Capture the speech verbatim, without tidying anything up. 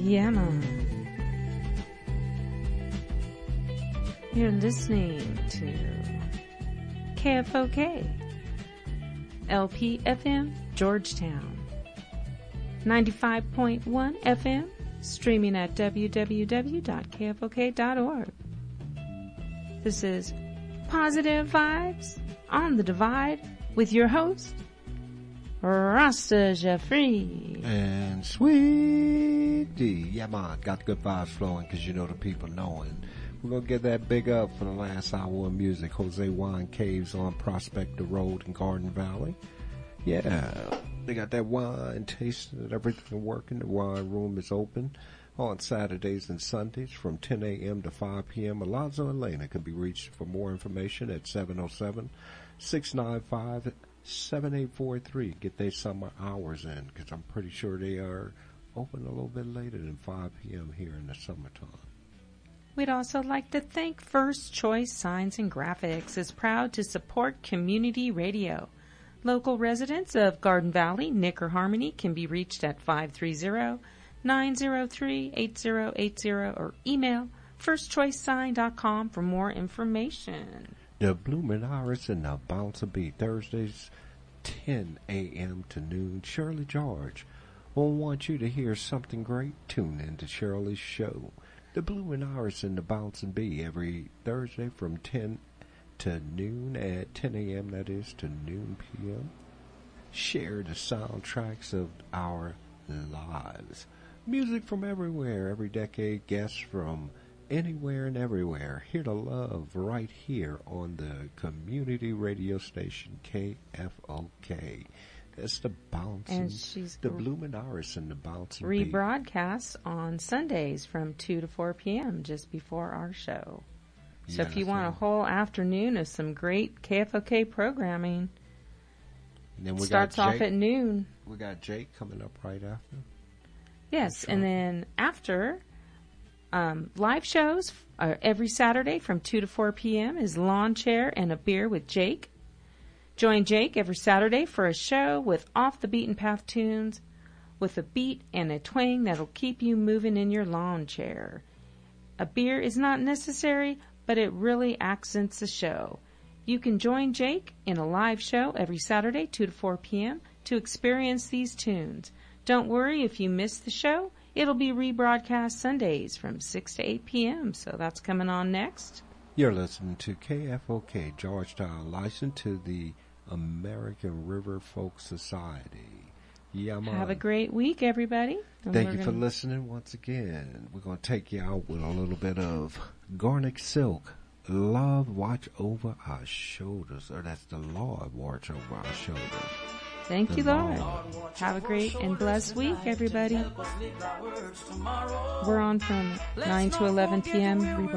Yeah, man. You're listening to K F O K, L P F M, Georgetown, ninety-five point one F M, streaming at w w w dot k f o k dot org. This is Positive Vibes on the Divide with your host, Rasta Jeffrey. And Sweet D. Yeah, man, got the good vibes flowing because you know the people knowing. We're going to get that big up for the last hour of music. Jose Wine Caves on Prospector Road in Garden Valley. Yeah, they got that wine tasting and everything working. The wine room is open on Saturdays and Sundays from ten a.m. to five p.m. Alonzo and Lena can be reached for more information at seven oh seven, six nine five, seven eight four three. Get their summer hours in because I'm pretty sure they are open a little bit later than five p.m. here in the summertime. We'd also like to thank First Choice Signs and Graphics is proud to support community radio. Local residents of Garden Valley, Nick or Harmony can be reached at five three zero, nine zero three, eight zero eight zero or email first choice sign dot com for more information. The Bloomin' Iris and the Bounce Beat, Thursdays, ten a.m. to noon. Shirley George will want you to hear something great. Tune in to Shirley's show. The Bloomin' Iris and the Bouncin' Bee every Thursday from ten to noon at ten a.m. that is to noon p.m. Share the soundtracks of our lives. Music from everywhere, every decade, guests from anywhere and everywhere. Here to love right here on the community radio station K F O K. That's the Bouncing, and she's the Bloomin' Iris and the Bouncing Bee. Rebroadcasts on Sundays from two to four p.m. just before our show. So Yeah, if you want so- a whole afternoon of some great K F O K programming, And then we it starts got off Jake, at noon. We got Jake coming up right after. Yes, That's and right. then after, um, live shows are every Saturday from two to four p.m. is Lawn Chair and a Beer with Jake. Join Jake every Saturday for a show with off-the-beaten-path tunes with a beat and a twang that'll keep you moving in your lawn chair. A beer is not necessary, but it really accents the show. You can join Jake in a live show every Saturday, two to four p.m. to experience these tunes. Don't worry if you miss the show. It'll be rebroadcast Sundays from six to eight p.m., so that's coming on next. You're listening to K F O K, Georgetown, licensed to the American River Folk Society. Yeah, man. Have a great week, everybody. And Thank we're you for gonna- listening once again. We're going to take you out with a little bit of Garnet Silk. Love watch over our shoulders. Or that's the Lord watch over our shoulders. Thank The you, Lord. Lord. Have a great and blessed week, everybody. We're on from nine to eleven p.m.